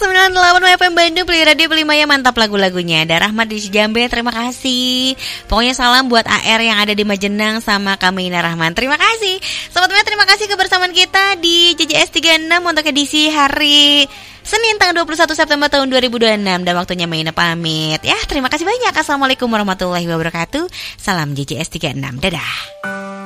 98 FM Bandung, Pilih Radio Pelimaya, mantap lagu-lagunya. Ada Rahmat di Cijambe, terima kasih. Pokoknya salam buat AR yang ada di Majenang sama Kamina Rahman. Terima kasih. Sobat Maya, terima kasih kebersamaan kita di JJS 36 untuk edisi hari Senin tanggal 21 September tahun 2026. Dan waktunya Maina pamit. Ya, terima kasih banyak. Assalamualaikum warahmatullahi wabarakatuh. Salam JJS 36. Dadah.